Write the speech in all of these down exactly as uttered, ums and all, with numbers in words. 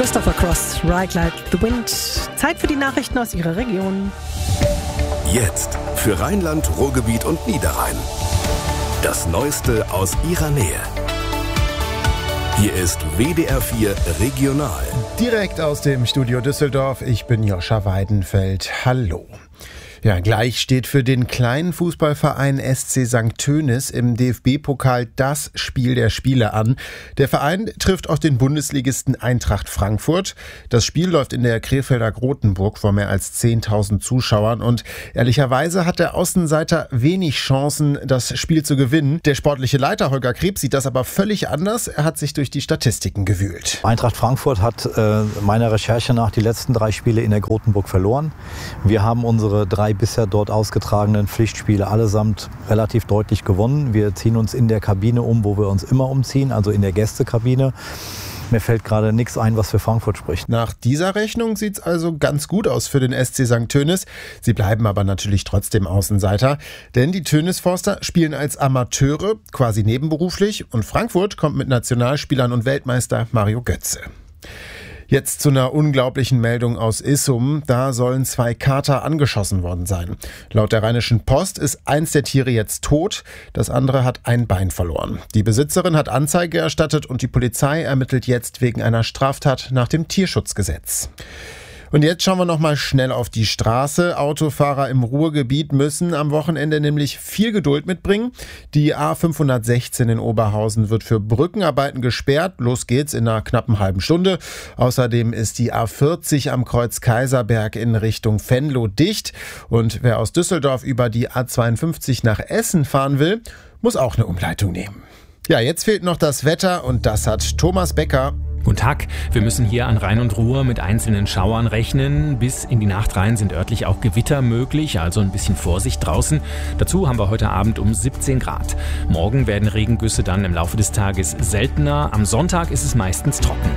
Christopher Cross, Ride Like the Wind. Zeit für die Nachrichten aus Ihrer Region. Jetzt für Rheinland, Ruhrgebiet und Niederrhein. Das Neueste aus Ihrer Nähe. Hier ist W D R vier Regional. Direkt aus dem Studio Düsseldorf. Ich bin Joscha Weidenfeld. Hallo. Ja, gleich steht für den kleinen Fußballverein S C Sankt Tönis im D F B-Pokal das Spiel der Spiele an. Der Verein trifft auf den Bundesligisten Eintracht Frankfurt. Das Spiel läuft in der Krefelder Grotenburg vor mehr als zehntausend Zuschauern und ehrlicherweise hat der Außenseiter wenig Chancen, das Spiel zu gewinnen. Der sportliche Leiter Holger Krebs sieht das aber völlig anders. Er hat sich durch die Statistiken gewühlt. Eintracht Frankfurt hat äh, meiner Recherche nach die letzten drei Spiele in der Grotenburg verloren. Wir haben unsere drei bisher dort ausgetragenen Pflichtspiele allesamt relativ deutlich gewonnen. Wir ziehen uns in der Kabine um, wo wir uns immer umziehen, also in der Gästekabine. Mir fällt gerade nichts ein, was für Frankfurt spricht. Nach dieser Rechnung sieht es also ganz gut aus für den S C Sankt Tönis. Sie bleiben aber natürlich trotzdem Außenseiter, denn die Tönisforster spielen als Amateure, quasi nebenberuflich, und Frankfurt kommt mit Nationalspielern und Weltmeister Mario Götze. Jetzt zu einer unglaublichen Meldung aus Issum. Da sollen zwei Kater angeschossen worden sein. Laut der Rheinischen Post ist eins der Tiere jetzt tot, das andere hat ein Bein verloren. Die Besitzerin hat Anzeige erstattet und die Polizei ermittelt jetzt wegen einer Straftat nach dem Tierschutzgesetz. Und jetzt schauen wir noch mal schnell auf die Straße. Autofahrer im Ruhrgebiet müssen am Wochenende nämlich viel Geduld mitbringen. Die A fünfhundertsechzehn in Oberhausen wird für Brückenarbeiten gesperrt. Los geht's in einer knappen halben Stunde. Außerdem ist die A vierzig am Kreuz Kaiserberg in Richtung Venlo dicht. Und wer aus Düsseldorf über die A zweiundfünfzig nach Essen fahren will, muss auch eine Umleitung nehmen. Ja, jetzt fehlt noch das Wetter und das hat Thomas Becker. Guten Tag. Wir müssen hier an Rhein und Ruhr mit einzelnen Schauern rechnen. Bis in die Nacht rein sind örtlich auch Gewitter möglich, also ein bisschen Vorsicht draußen. Dazu haben wir heute Abend um siebzehn Grad. Morgen werden Regengüsse dann im Laufe des Tages seltener. Am Sonntag ist es meistens trocken.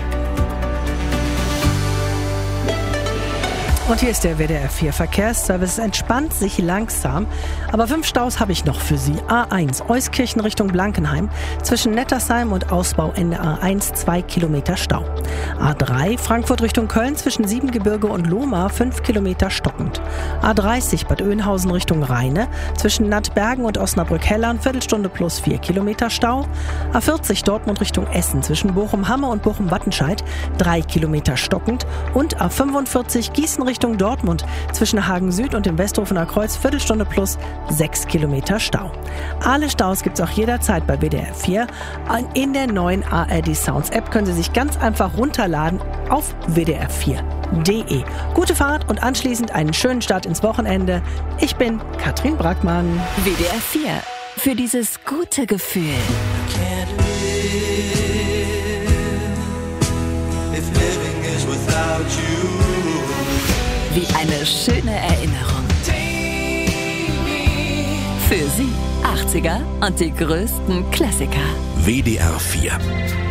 Und hier ist der W D R vier Verkehrsservice. Es entspannt sich langsam, aber fünf Staus habe ich noch für Sie. A eins, Euskirchen Richtung Blankenheim. Zwischen Nettersheim und Ausbauende A eins, zwei Kilometer Stau. A drei, Frankfurt Richtung Köln zwischen Siebengebirge und Lohmar, fünf Kilometer stockend. A dreißig, Bad Oeynhausen Richtung Rheine. Zwischen Nattbergen und Osnabrück-Hellern, Viertelstunde plus vier Kilometer Stau. A vierzig, Dortmund Richtung Essen. Zwischen Bochum-Hamme und Bochum-Wattenscheid, drei Kilometer stockend. Und A fünfundvierzig, Gießen Richtung Dortmund zwischen Hagen Süd und dem Westhofener Kreuz, Viertelstunde plus sechs Kilometer Stau. Alle Staus gibt es auch jederzeit bei W D R vier. In der neuen A R D Sounds App können Sie sich ganz einfach runterladen auf w d r vier punkt d e. Gute Fahrt und anschließend einen schönen Start ins Wochenende. Ich bin Katrin Brackmann. W D R vier. Für dieses gute Gefühl. Wie eine schöne Erinnerung. Für Sie achtziger und die größten Klassiker. W D R vier.